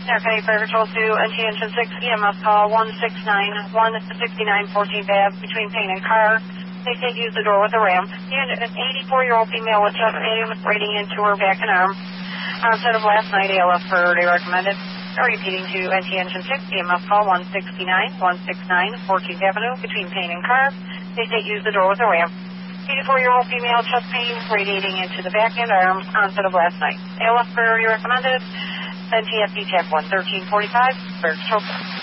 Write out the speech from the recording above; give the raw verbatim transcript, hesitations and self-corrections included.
Air County Fire Patrol to N T Engine six, E M S call one six nine, one sixty-nine fourteenth Avenue between Payne and Carr. They said use the door with a ramp. And an eighty-four-year-old female with chest pain radiating into her back and arm. Onset of last night, A L F priority recommended. Repeating to N T Engine six, E M S call one sixty-nine, one sixty-nine fourteenth Avenue between Payne and Carr. They said use the door with a ramp. eighty-four-year-old female chest pain radiating into the back and arms. Onset of last night. A L F priority recommended. N T S D T A C one thirteen forty-five, Berg Chopra.